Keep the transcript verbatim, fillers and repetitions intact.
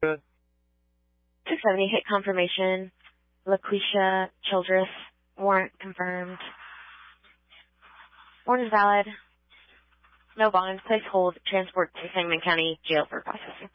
six seventy, hit confirmation. LaQuisha Childress, warrant confirmed. Warrant is valid. No bond. Place hold. Transport to Sangamon County Jail for processing.